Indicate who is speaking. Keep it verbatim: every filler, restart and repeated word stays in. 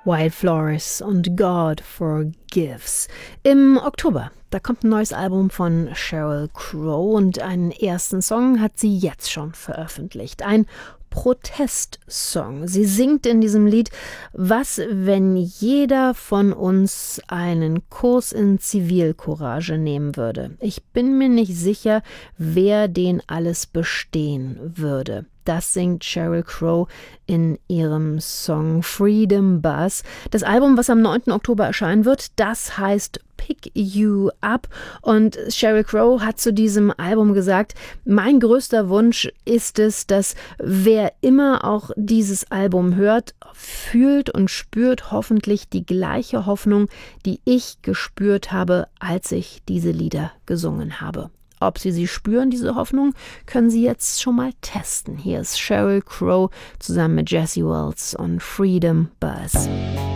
Speaker 1: Wildflowers und God Forgives. Im Oktober, da kommt ein neues Album von Sheryl Crow und einen ersten Song hat sie jetzt schon veröffentlicht. Ein Protestsong. Sie singt in diesem Lied: Was, wenn jeder von uns einen Kurs in Zivilcourage nehmen würde? Ich bin mir nicht sicher, wer den alles bestehen würde. Das singt Sheryl Crow in ihrem Song Freedom Bus. Das Album, was am neunten Oktober erscheinen wird, das heißt Pick You Up. Und Sheryl Crow hat zu diesem Album gesagt: Mein größter Wunsch ist es, dass wer immer auch dieses Album hört, fühlt und spürt hoffentlich die gleiche Hoffnung, die ich gespürt habe, als ich diese Lieder gesungen habe. Ob Sie sie spüren, diese Hoffnung, können Sie jetzt schon mal testen. Hier ist Sheryl Crow zusammen mit Jesse Wells und Freedom Bus.